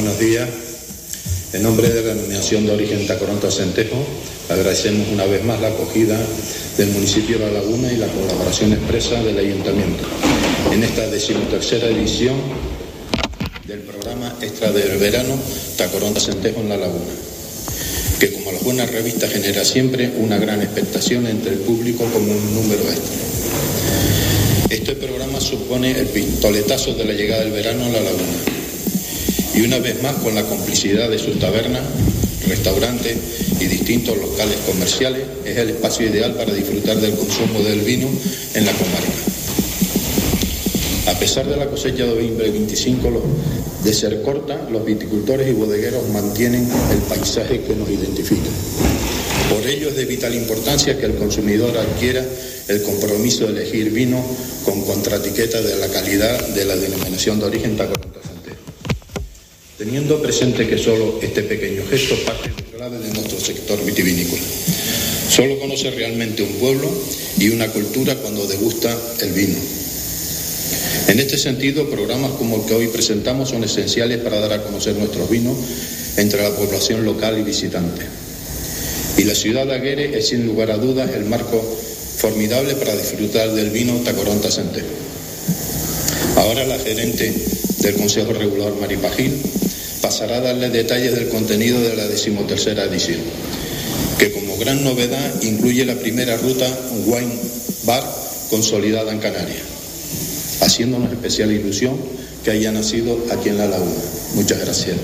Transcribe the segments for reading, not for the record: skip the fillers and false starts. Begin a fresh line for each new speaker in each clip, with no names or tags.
buenos días. En nombre de la Denominación de Origen Tacoronte Centejo, agradecemos una vez más la acogida del municipio de La Laguna y la colaboración expresa del Ayuntamiento en esta 13ª edición del programa extra del verano Tacoronte Centejo en La Laguna, que como las buenas revistas genera siempre una gran expectación entre el público como un número extra. Este programa supone el pistoletazo de la llegada del verano a La Laguna y una vez más con la complicidad de sus tabernas, restaurantes y distintos locales comerciales es el espacio ideal para disfrutar del consumo del vino en la comarca. A pesar de la cosecha de 2025 de ser corta, los viticultores y bodegueros mantienen el paisaje que nos identifica. Por ello es de vital importancia que el consumidor adquiera el compromiso de elegir vino con contraetiqueta de la calidad de la denominación de origen Tacoronte Centejo, teniendo presente que solo este pequeño gesto parte del clave de nuestro sector vitivinícola. Solo conoce realmente un pueblo y una cultura cuando degusta el vino. En este sentido, programas como el que hoy presentamos son esenciales para dar a conocer nuestros vinos entre la población local y visitante. Y la ciudad de Aguere es sin lugar a dudas el marco formidable para disfrutar del vino Tacoronte Centejo. Ahora la gerente del Consejo Regulador Maripa Gil pasará a darles detalles del contenido de la 13ª edición, que como gran novedad incluye la primera ruta Wine Bar consolidada en Canarias, haciéndonos especial ilusión que haya nacido aquí en La Laguna. Muchas gracias.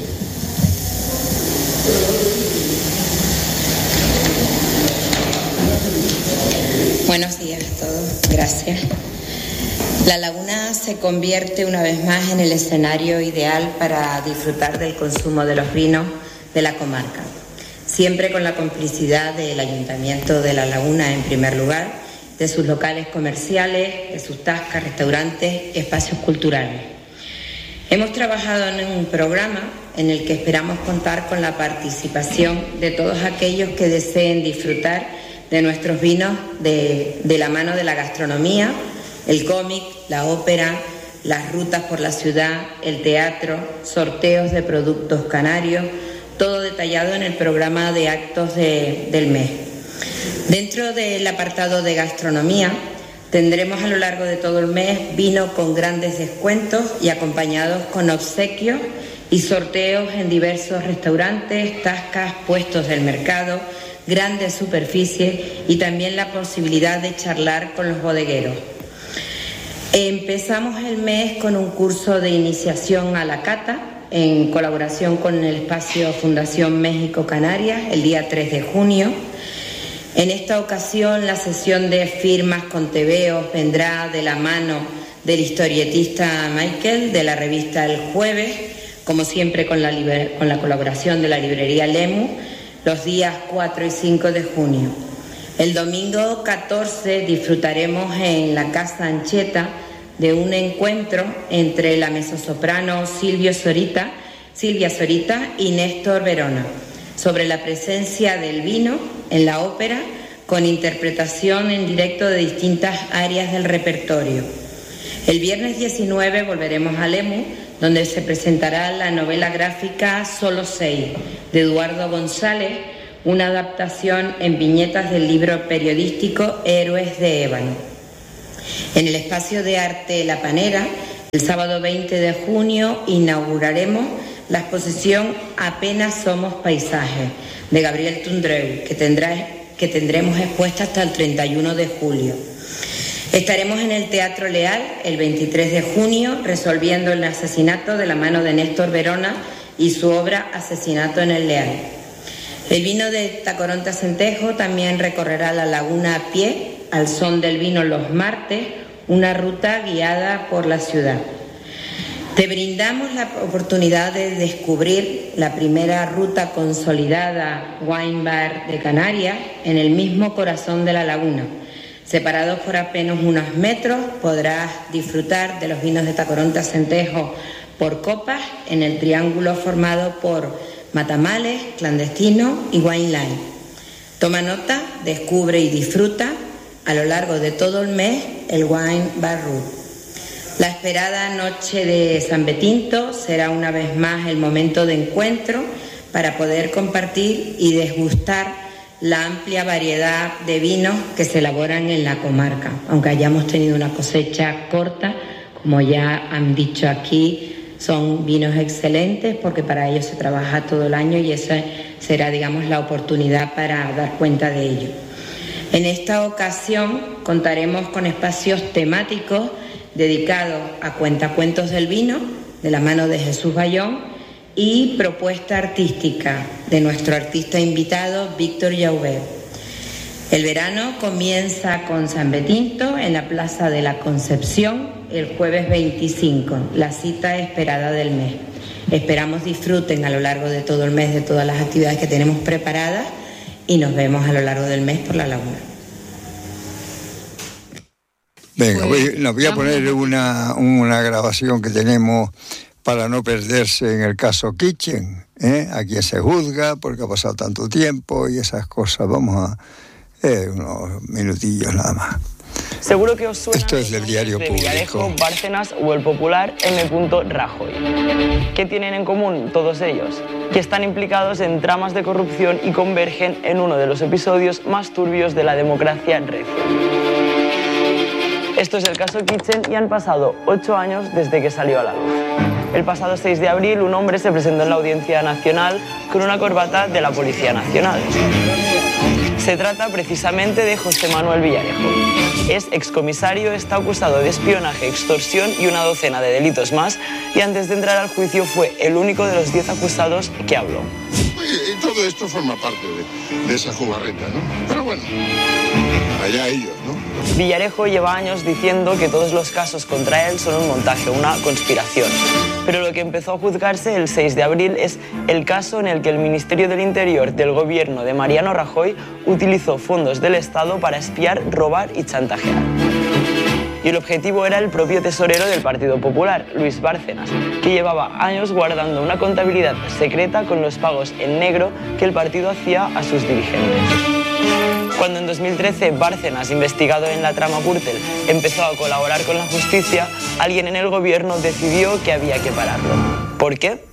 Buenos días a todos, gracias. La Laguna se convierte una vez más en el escenario ideal para disfrutar del consumo de los vinos de la comarca, siempre con la complicidad del Ayuntamiento de La Laguna en primer lugar, de sus locales comerciales, de sus tascas, restaurantes y espacios culturales. Hemos trabajado en un programa en el que esperamos contar con la participación de todos aquellos que deseen disfrutar de nuestros vinos de la mano de la gastronomía, el cómic, la ópera, las rutas por la ciudad, el teatro, sorteos de productos canarios, todo detallado en el programa de actos del mes. Dentro del apartado de gastronomía tendremos a lo largo de todo el mes vino con grandes descuentos y acompañados con obsequios y sorteos en diversos restaurantes, tascas, puestos del mercado, grandes superficies y también la posibilidad de charlar con los bodegueros. Empezamos el mes con un curso de iniciación a la cata en colaboración con el espacio Fundación México Canarias el día 3 de junio. En esta ocasión la sesión de firmas con tebeos vendrá de la mano del historietista Michael de la revista El Jueves, como siempre con la colaboración de la librería Lemu, los días 4 y 5 de junio. El domingo 14 disfrutaremos en la Casa Ancheta de un encuentro entre la mezzosoprano Silvia Zorita y Néstor Verona sobre la presencia del vino en la ópera con interpretación en directo de distintas áreas del repertorio. El viernes 19 volveremos a Lemu, donde se presentará la novela gráfica Solo 6, de Eduardo González, una adaptación en viñetas del libro periodístico Héroes de Ébano. En el espacio de arte La Panera, el sábado 20 de junio, inauguraremos la exposición Apenas somos paisajes, de Gabriel Tundreu, que tendremos expuesta hasta el 31 de julio. Estaremos en el Teatro Leal el 23 de junio resolviendo el asesinato de la mano de Néstor Verona y su obra Asesinato en el Leal. El vino de Tacoronte Centejo también recorrerá la laguna a pie al son del vino los martes, una ruta guiada por la ciudad. Te brindamos la oportunidad de descubrir la primera ruta consolidada Wine Bar de Canarias en el mismo corazón de la laguna. Separados por apenas unos metros, podrás disfrutar de los vinos de Tacoronte Centejo por copas en el triángulo formado por Matamales, Clandestino y Wine Line. Toma nota, descubre y disfruta a lo largo de todo el mes el Wine Bar Route. La esperada noche de San Betinto será una vez más el momento de encuentro para poder compartir y degustar la amplia variedad de vinos que se elaboran en la comarca. Aunque hayamos tenido una cosecha corta, como ya han dicho aquí, son vinos excelentes porque para ellos se trabaja todo el año y esa será, digamos, la oportunidad para dar cuenta de ello. En esta ocasión contaremos con espacios temáticos dedicados a cuentacuentos del vino, de la mano de Jesús Bayón, y propuesta artística de nuestro artista invitado, Víctor Llauber. El verano comienza con San Betinto en la Plaza de la Concepción el jueves 25, la cita esperada del mes. Esperamos disfruten a lo largo de todo el mes de todas las actividades que tenemos preparadas y nos vemos a lo largo del mes por la laguna.
Venga, nos voy a poner una grabación que tenemos para no perderse en el caso Kitchen, a quien se juzga porque ha pasado tanto tiempo y esas cosas. Vamos a unos minutillos nada más.
Seguro que os suena.
Esto es del Diario Público.
Villarejo, Bárcenas o el popular M. Rajoy. ¿Qué tienen en común todos ellos? Que están implicados en tramas de corrupción y convergen en uno de los episodios más turbios de la democracia reciente. Esto es el caso Kitchen y han pasado 8 años desde que salió a la luz. El pasado 6 de abril un hombre se presentó en la Audiencia Nacional con una corbata de la Policía Nacional. Se trata precisamente de José Manuel Villarejo. Es excomisario, está acusado de espionaje, extorsión y una docena de delitos más y antes de entrar al juicio fue el único de los 10 acusados que habló.
Y todo esto forma parte de esa jugarreta, ¿no? Pero bueno, allá ellos, ¿no?
Villarejo lleva años diciendo que todos los casos contra él son un montaje, una conspiración. Pero lo que empezó a juzgarse el 6 de abril es el caso en el que el Ministerio del Interior del gobierno de Mariano Rajoy utilizó fondos del Estado para espiar, robar y chantajear. Y el objetivo era el propio tesorero del Partido Popular, Luis Bárcenas, que llevaba años guardando una contabilidad secreta con los pagos en negro que el partido hacía a sus dirigentes. Cuando en 2013 Bárcenas, investigado en la trama Gürtel, empezó a colaborar con la justicia, alguien en el gobierno decidió que había que pararlo. ¿Por qué?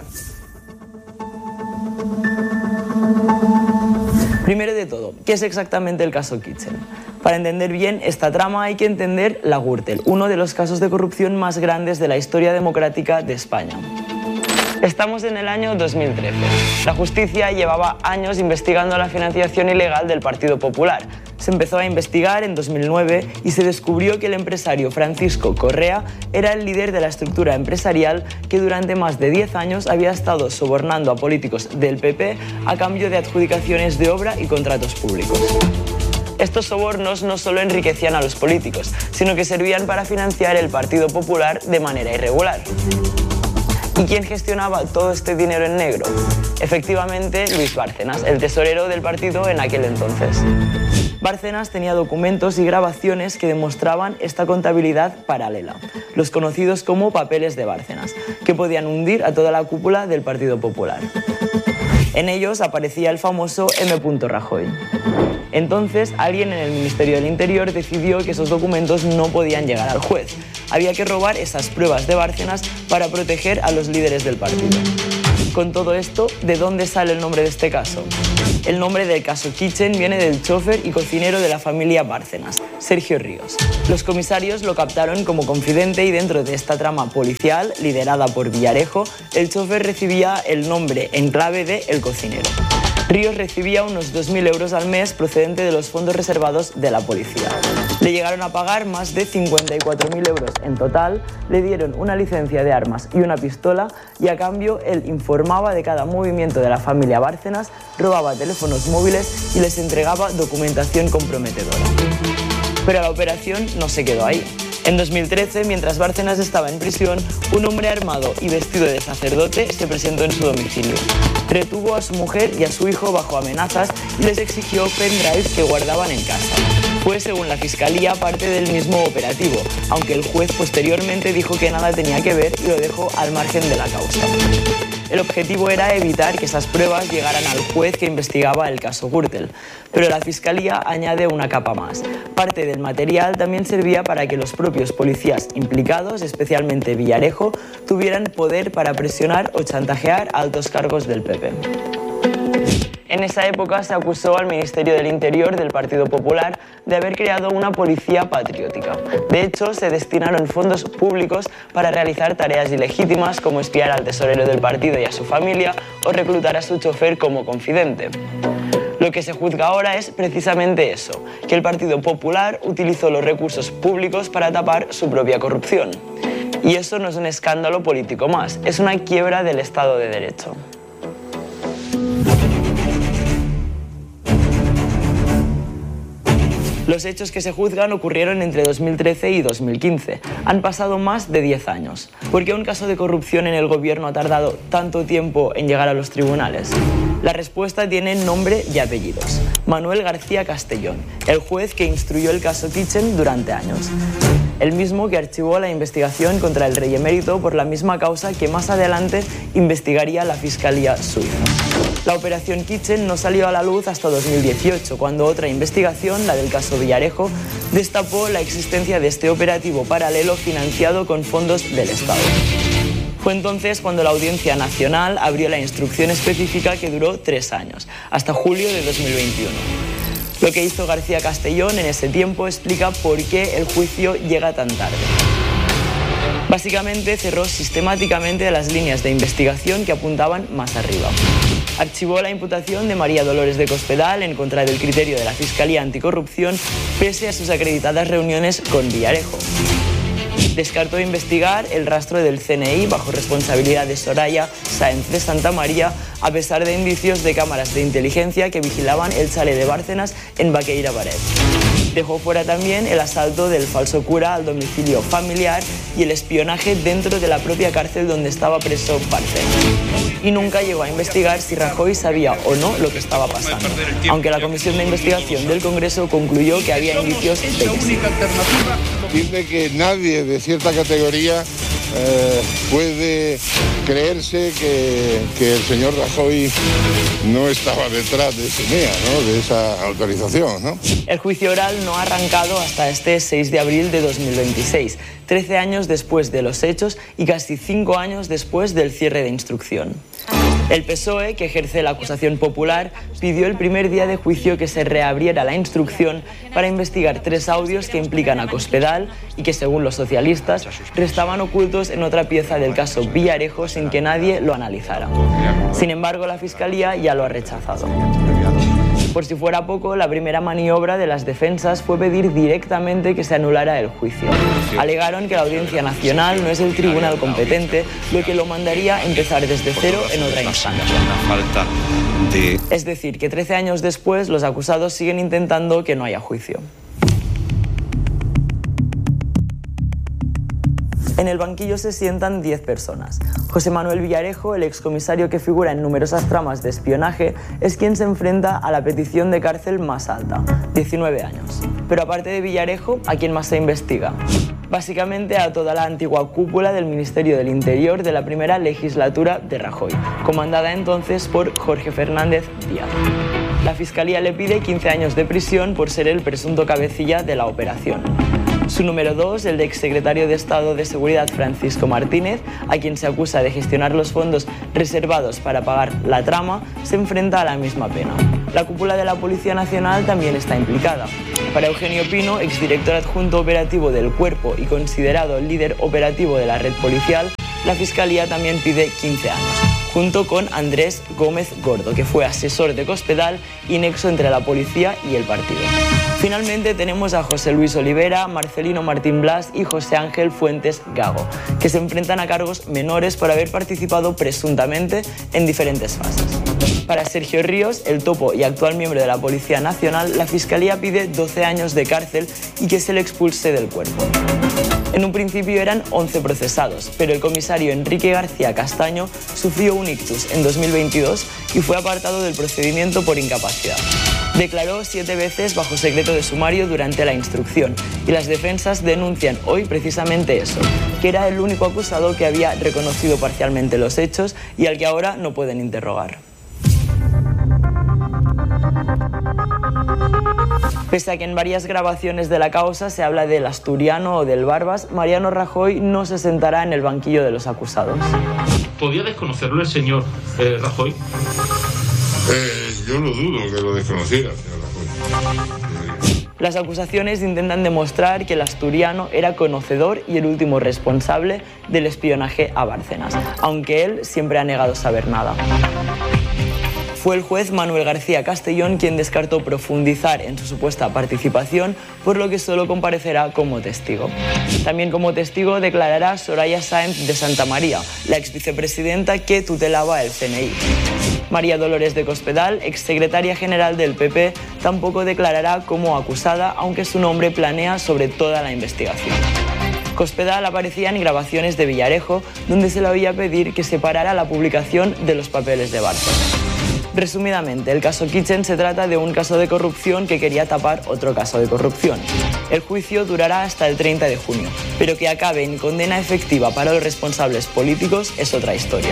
Primero de todo, ¿qué es exactamente el caso Kitchen? Para entender bien esta trama hay que entender la Gürtel, uno de los casos de corrupción más grandes de la historia democrática de España. Estamos en el año 2013. La justicia llevaba años investigando la financiación ilegal del Partido Popular. Se empezó a investigar en 2009 y se descubrió que el empresario Francisco Correa era el líder de la estructura empresarial que durante más de 10 años había estado sobornando a políticos del PP a cambio de adjudicaciones de obra y contratos públicos. Estos sobornos no solo enriquecían a los políticos, sino que servían para financiar el Partido Popular de manera irregular. ¿Y quién gestionaba todo este dinero en negro? Efectivamente, Luis Bárcenas, el tesorero del partido en aquel entonces. Bárcenas tenía documentos y grabaciones que demostraban esta contabilidad paralela, los conocidos como papeles de Bárcenas, que podían hundir a toda la cúpula del Partido Popular. En ellos aparecía el famoso M. Rajoy. Entonces, alguien en el Ministerio del Interior decidió que esos documentos no podían llegar al juez. Había que robar esas pruebas de Bárcenas para proteger a los líderes del partido. Con todo esto, ¿de dónde sale el nombre de este caso? El nombre del caso Kitchen viene del chofer y cocinero de la familia Bárcenas, Sergio Ríos. Los comisarios lo captaron como confidente y dentro de esta trama policial, liderada por Villarejo, el chofer recibía el nombre en clave de El Cocinero. Ríos recibía unos 2.000 euros al mes procedente de los fondos reservados de la policía. Le llegaron a pagar más de 54.000 euros en total, le dieron una licencia de armas y una pistola y a cambio él informaba de cada movimiento de la familia Bárcenas, robaba teléfonos móviles y les entregaba documentación comprometedora. Pero la operación no se quedó ahí. En 2013, mientras Bárcenas estaba en prisión, un hombre armado y vestido de sacerdote se presentó en su domicilio. Retuvo a su mujer y a su hijo bajo amenazas y les exigió pendrives que guardaban en casa. Fue, según la Fiscalía, parte del mismo operativo, aunque el juez posteriormente dijo que nada tenía que ver y lo dejó al margen de la causa. El objetivo era evitar que esas pruebas llegaran al juez que investigaba el caso Gürtel, pero la Fiscalía añade una capa más. Parte del material también servía para que los propios policías implicados, especialmente Villarejo, tuvieran poder para presionar o chantajear a altos cargos del PP. En esa época se acusó al Ministerio del Interior del Partido Popular de haber creado una policía patriótica. De hecho, se destinaron fondos públicos para realizar tareas ilegítimas como espiar al tesorero del partido y a su familia o reclutar a su chofer como confidente. Lo que se juzga ahora es precisamente eso, que el Partido Popular utilizó los recursos públicos para tapar su propia corrupción. Y eso no es un escándalo político más, es una quiebra del Estado de Derecho. Los hechos que se juzgan ocurrieron entre 2013 y 2015. Han pasado más de 10 años. ¿Por qué un caso de corrupción en el gobierno ha tardado tanto tiempo en llegar a los tribunales? La respuesta tiene nombre y apellidos. Manuel García Castellón, el juez que instruyó el caso Kitchen durante años. El mismo que archivó la investigación contra el rey emérito por la misma causa que más adelante investigaría la Fiscalía Suiza. La operación Kitchen no salió a la luz hasta 2018, cuando otra investigación, la del caso Villarejo, destapó la existencia de este operativo paralelo financiado con fondos del Estado. Fue entonces cuando la Audiencia Nacional abrió la instrucción específica que duró 3 años, hasta julio de 2021. Lo que hizo García Castellón en ese tiempo explica por qué el juicio llega tan tarde. Básicamente cerró sistemáticamente las líneas de investigación que apuntaban más arriba. Archivó la imputación de María Dolores de Cospedal en contra del criterio de la Fiscalía Anticorrupción pese a sus acreditadas reuniones con Villarejo. Descartó investigar el rastro del CNI bajo responsabilidad de Soraya Sáenz de Santamaría, a pesar de indicios de cámaras de inteligencia que vigilaban el chalet de Bárcenas en Baqueira Baret. Dejó fuera también el asalto del falso cura al domicilio familiar y el espionaje dentro de la propia cárcel donde estaba preso Bárcenas. Y nunca llegó a investigar si Rajoy sabía o no lo que estaba pasando, aunque la Comisión de Investigación del Congreso concluyó que había indicios de que sí.
Dice que nadie de cierta categoría puede creerse que el señor Rajoy no estaba detrás de ese NEA, ¿no? De esa autorización, ¿no?
El juicio oral no ha arrancado hasta este 6 de abril de 2026, 13 años después de los hechos y casi 5 años después del cierre de instrucción. El PSOE, que ejerce la acusación popular, pidió el primer día de juicio que se reabriera la instrucción para investigar 3 audios que implican a Cospedal y que, según los socialistas, restaban ocultos en otra pieza del caso Villarejo sin que nadie lo analizara. Sin embargo, la Fiscalía ya lo ha rechazado. Por si fuera poco, la primera maniobra de las defensas fue pedir directamente que se anulara el juicio. Alegaron que la Audiencia Nacional no es el tribunal competente, lo que lo mandaría empezar desde cero en otra instancia. Es decir, que 13 años después los acusados siguen intentando que no haya juicio. En el banquillo se sientan 10 personas. José Manuel Villarejo, el excomisario que figura en numerosas tramas de espionaje, es quien se enfrenta a la petición de cárcel más alta, 19 años. Pero aparte de Villarejo, ¿a quién más se investiga? Básicamente a toda la antigua cúpula del Ministerio del Interior de la primera legislatura de Rajoy, comandada entonces por Jorge Fernández Díaz. La Fiscalía le pide 15 años de prisión por ser el presunto cabecilla de la operación. Su número 2, el de exsecretario de Estado de Seguridad Francisco Martínez, a quien se acusa de gestionar los fondos reservados para pagar la trama, se enfrenta a la misma pena. La cúpula de la Policía Nacional también está implicada. Para Eugenio Pino, exdirector adjunto operativo del Cuerpo y considerado líder operativo de la red policial, la Fiscalía también pide 15 años, junto con Andrés Gómez Gordo, que fue asesor de Cospedal y nexo entre la policía y el partido. Finalmente tenemos a José Luis Olivera, Marcelino Martín Blas y José Ángel Fuentes Gago, que se enfrentan a cargos menores por haber participado presuntamente en diferentes fases. Para Sergio Ríos, el topo y actual miembro de la Policía Nacional, la Fiscalía pide 12 años de cárcel y que se le expulse del cuerpo. En un principio eran 11 procesados, pero el comisario Enrique García Castaño sufrió un ictus en 2022 y fue apartado del procedimiento por incapacidad. Declaró 7 veces bajo secreto de sumario durante la instrucción y las defensas denuncian hoy precisamente eso, que era el único acusado que había reconocido parcialmente los hechos y al que ahora no pueden interrogar. Pese a que en varias grabaciones de la causa se habla del asturiano o del Barbas, Mariano Rajoy no se sentará en el banquillo de los acusados.
¿Podía desconocerlo el señor Rajoy?
Yo lo dudo que lo desconociera, señor Rajoy.
Las acusaciones intentan demostrar que el asturiano era conocedor y el último responsable del espionaje a Bárcenas, aunque él siempre ha negado saber nada. Fue el juez Manuel García Castellón quien descartó profundizar en su supuesta participación, por lo que solo comparecerá como testigo. También como testigo declarará Soraya Sáenz de Santamaría, la exvicepresidenta que tutelaba el CNI. María Dolores de Cospedal, exsecretaria general del PP, tampoco declarará como acusada, aunque su nombre planea sobre toda la investigación. Cospedal aparecía en grabaciones de Villarejo, donde se le oía pedir que se parara la publicación de los papeles de Bárcenas. Resumidamente, el caso Kitchen se trata de un caso de corrupción que quería tapar otro caso de corrupción. El juicio durará hasta el 30 de junio, pero que acabe en condena efectiva para los responsables políticos es otra historia.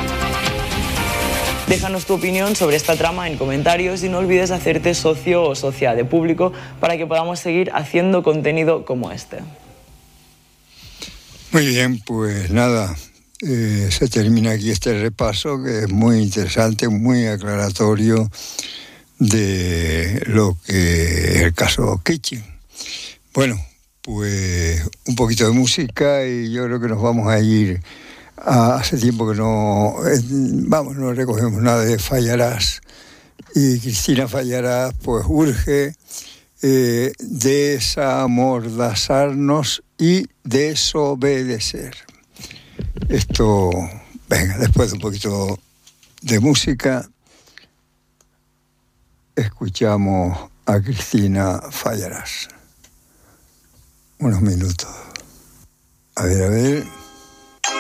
Déjanos tu opinión sobre esta trama en comentarios y no olvides hacerte socio o socia de Público para que podamos seguir haciendo contenido como este.
Muy bien, pues nada. Se termina aquí este repaso que es muy interesante, muy aclaratorio de lo que es el caso Kitchen. Bueno, pues un poquito de música y yo creo que nos vamos a ir hace tiempo que no recogemos nada de Fallarás y Cristina Fallarás pues urge desamordazarnos y desobedecer. Esto, venga, después de un poquito de música, escuchamos a Cristina Fallarás. Unos minutos. A ver.